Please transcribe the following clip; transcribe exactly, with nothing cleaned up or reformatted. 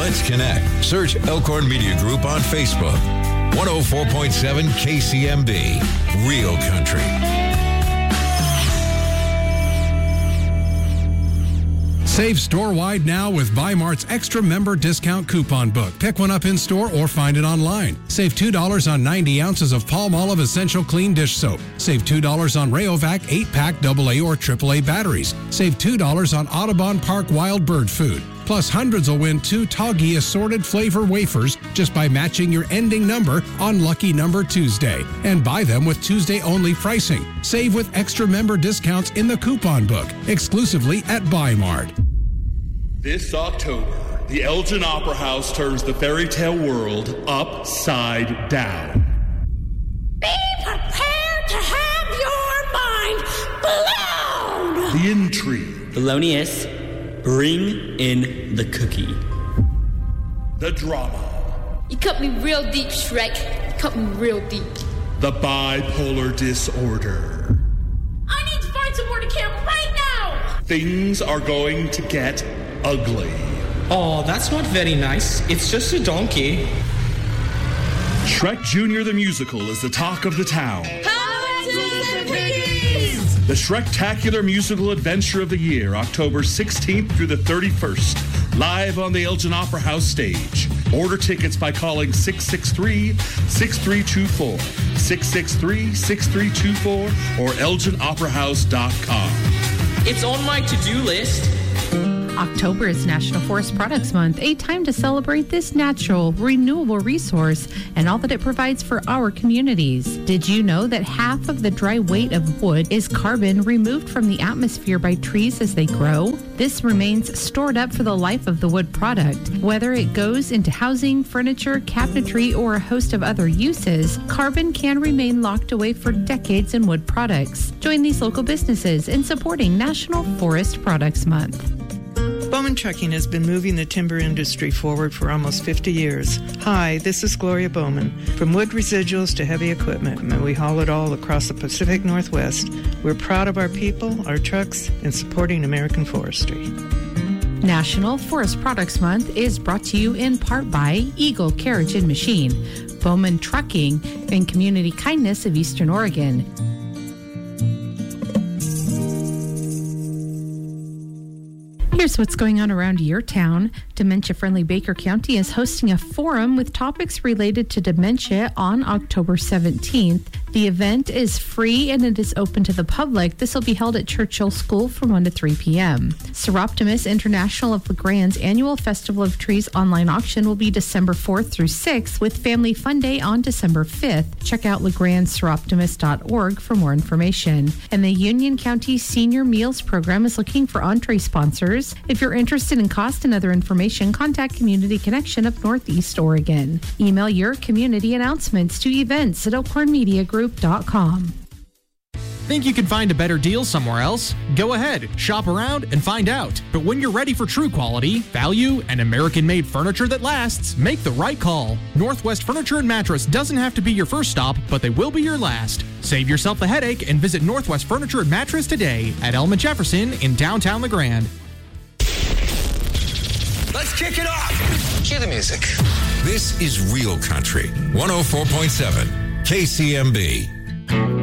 Let's connect. Search Elkhorn Media Group on Facebook. one oh four point seven K C M B, Real Country. Save store-wide now with Bi-Mart's Extra Member Discount Coupon Book. Pick one up in-store or find it online. Save two dollars on ninety ounces of Palmolive Essential Clean Dish Soap. Save two dollars on Rayovac eight-pack double A or triple A batteries. Save two dollars on Audubon Park Wild Bird Food. Plus, hundreds will win two Toggy assorted flavor wafers just by matching your ending number on Lucky Number Tuesday. And buy them with Tuesday-only pricing. Save with extra member discounts in the coupon book, exclusively at Bi-Mart. This October, the Elgin Opera House turns the fairy tale world upside down. Be prepared to have your mind blown! The intrigue. Thelonious, bring in the cookie. The drama. You cut me real deep, Shrek. You cut me real deep. The bipolar disorder. I need to find somewhere to camp right now! Things are going to get ugly. Oh, that's not very nice. It's just a donkey. Shrek Junior the Musical is the talk of the town. The Shrektacular Musical Adventure of the Year, October sixteenth through the thirty-first, live on the Elgin Opera House stage. Order tickets by calling six six three, six three two four, six six three, six three two four, or elgin opera house dot com. It's on my to-do list. October is National Forest Products Month, a time to celebrate this natural, renewable resource and all that it provides for our communities. Did you know that half of the dry weight of wood is carbon removed from the atmosphere by trees as they grow? This remains stored up for the life of the wood product. Whether it goes into housing, furniture, cabinetry, or a host of other uses, carbon can remain locked away for decades in wood products. Join these local businesses in supporting National Forest Products Month. Bowman Trucking has been moving the timber industry forward for almost fifty years. Hi, this is Gloria Bowman. From wood residuals to heavy equipment, and we haul it all across the Pacific Northwest. We're proud of our people, our trucks, and supporting American forestry. National Forest Products Month is brought to you in part by Eagle Carriage and Machine, Bowman Trucking, and Community Kindness of Eastern Oregon. Here's what's going on around your town. Dementia-friendly Baker County is hosting a forum with topics related to dementia on October seventeenth. The event is free and it is open to the public. This will be held at Churchill School from one to three p.m. Seroptimus International of LeGrand's annual Festival of Trees online auction will be December fourth through sixth with Family Fun Day on December fifth. Check out legrand seroptimus dot org for more information. And the Union County Senior Meals Program is looking for entree sponsors. If you're interested in cost and other information, contact Community Connection of Northeast Oregon. Email your community announcements to events at elkhorn media group dot com. Think you can find a better deal somewhere else? Go ahead, shop around, and find out. But when you're ready for true quality, value, and American-made furniture that lasts, make the right call. Northwest Furniture and Mattress doesn't have to be your first stop, but they will be your last. Save yourself the headache and visit Northwest Furniture and Mattress today at Elma Jefferson in downtown LeGrand. Let's kick it off. Cue the music. This is Real Country, one oh four point seven K C M B.